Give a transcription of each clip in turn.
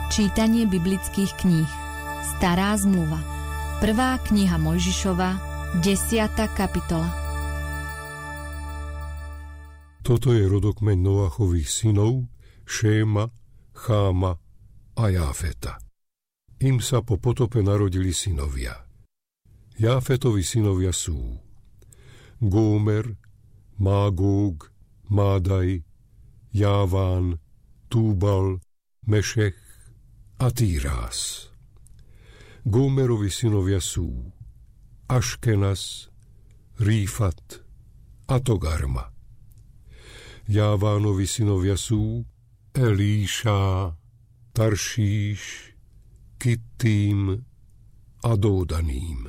Čítanie biblických kníh. Stará zmluva. 1. kniha Mojžišova, 10. kapitola. Toto je rodokmeň Noachových synov, Šéma, Cháma a Jáfeta. Im sa po potope narodili synovia. Jáfetovi synovia sú Gómer, Mágóg, Mádaj, Jáván, Túbal, Mešech a Týrás. Gómerovi synovia sú Aškenas, Rífat a Togarma. Jávánovi synovia sú Elíša, Taršíš, Kittím a Dódaným.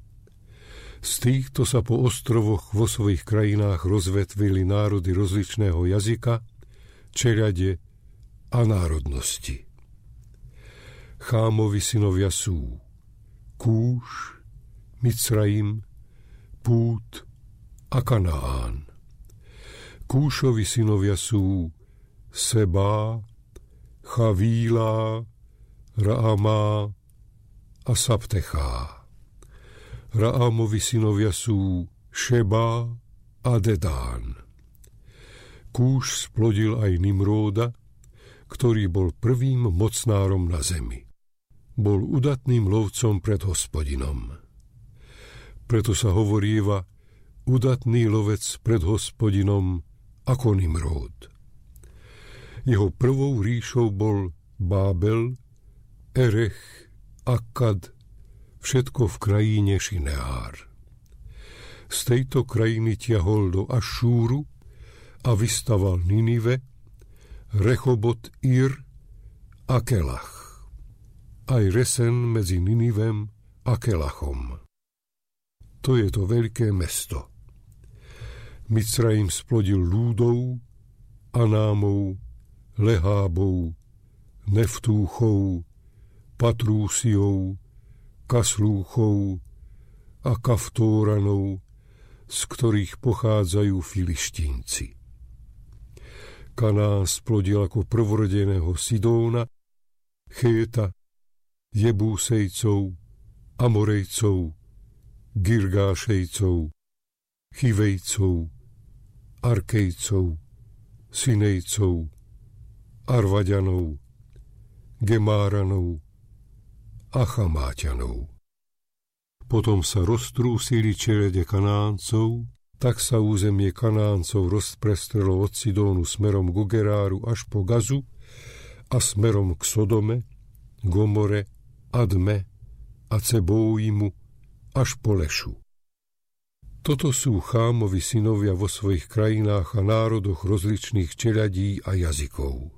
Z týchto sa po ostrovoch vo svojich krajinách rozvetvili národy rozličného jazyka, čeľade a národnosti. Chámovi synovia sú Kúš, Micraim, Pút a Kanaán. Kúšovi synovia sú Sebá, Chavílá, Raamá a Saptechá. Raamovi synovia sú Šeba a Dedán. Kúš splodil aj Nimróda, ktorý bol prvým mocnárom na zemi. Bol udatným lovcom pred Hospodinom. Preto sa hovorieva udatný lovec pred Hospodinom ako Nimród. Jeho prvou ríšou bol Bábel, Erech, Akkad, všetko v krajine Šineár. Z tejto krajiny ťahol do Ašúru a vystaval Ninive, Rechobot Ir a Kelach. Aj Resen medzi Ninivem a Kelachom. To je to veľké mesto. Micraim splodil Lúdov, Anámov, Lehábov, Neftúchov, Patrúsiov, Kaslúchov a Kaftóranov, z ktorých pochádzajú Filištínci. Kanán splodil ako prvorodeného Sidóna, Chéta, Jebúsejcov, Amorejcov, Girgášejcov, Chivejcov, Arkejcov, Sinejcov, Arvaďanov, Gemáranov a Chamáťanov. Potom sa roztrúsili čelede Kanáncov, tak sa územie Kanáncov rozprestrelo od Sidónu smerom k Geráru až po Gazu a smerom k Sodome, Gomore, Adme a Cebóimu až po Lešu. Toto sú Chámovi synovia vo svojich krajinách a národoch rozličných čeľadí a jazykov.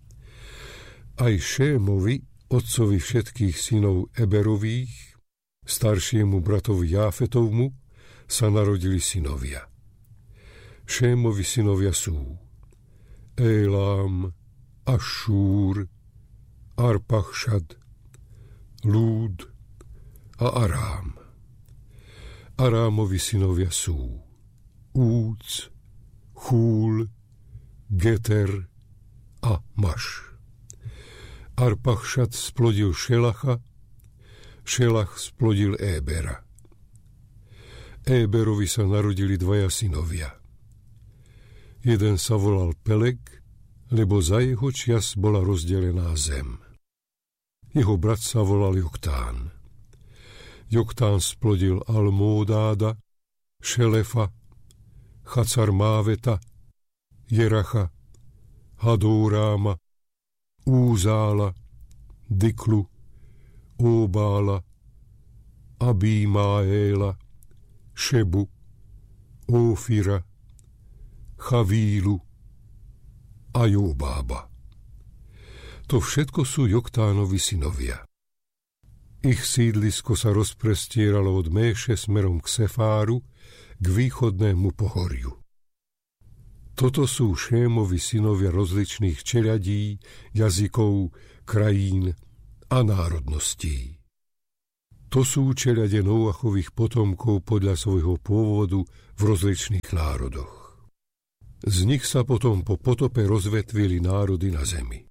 Aj Šémovi, otcovi všetkých synov Eberových, staršiemu bratovi Jáfetovmu, sa narodili synovia. Šémovi synovia sú Élám, Ašúr, Arpachšad, Lúd a Arám. Arámovi synovia sú Úc, Chúl, Geter a Maš. Arpachšad splodil Šelacha, Šelach splodil Ébera. Éberovi sa narodili dvaja synovia. Jeden sa volal Peleg, lebo za jeho čias bola rozdelená zem. Jeho brat sa volal Joktán. Joktán splodil Almódáda, Šelefa, Chacarmáveta, Jeracha, Hadóráma, Úzála, Diklu, Óbála, Abímáéla, Šebu, Ófira, Chavílu a Jóbába. To všetko sú Joktánovi synovia. Ich sídlisko sa rozprestieralo od Méše smerom k Sefáru, k východnému pohoriu. Toto sú Šémovi synovia rozličných čeľadí, jazykov, krajín a národností. To sú čeľade Noachových potomkov podľa svojho pôvodu v rozličných národoch. Z nich sa potom po potope rozvetvili národy na zemi.